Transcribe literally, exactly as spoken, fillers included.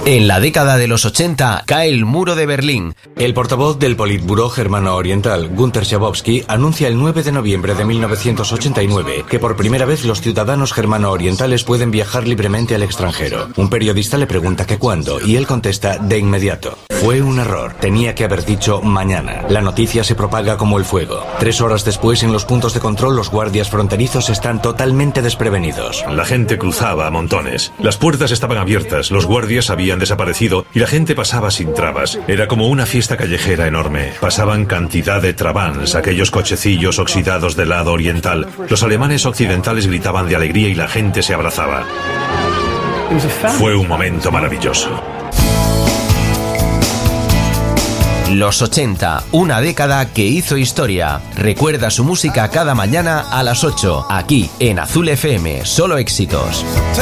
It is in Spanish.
En la década de los ochenta cae el muro de Berlín. El portavoz del Politburó germano-oriental, Günter Schabowski, anuncia el nueve de noviembre de mil novecientos ochenta y nueve que por primera vez los ciudadanos germano-orientales pueden viajar libremente al extranjero. Un periodista le pregunta que cuándo y él contesta de inmediato. Fue un error. Tenía que haber dicho mañana. La noticia se propaga como el fuego. Tres horas después, en los puntos de control, los guardias fronterizos están totalmente desprevenidos. La gente cruzaba a montones. Las puertas estaban abiertas, los guardias habían desaparecido y la gente pasaba sin trabas. Era como una fiesta callejera enorme. Pasaban cantidad de trabans, aquellos cochecillos oxidados del lado oriental. Los alemanes occidentales gritaban de alegría y la gente se abrazaba. Fue un momento maravilloso. Los ochenta, una década que hizo historia. Recuerda su música cada mañana a las ocho, aquí en Azul F M, solo éxitos.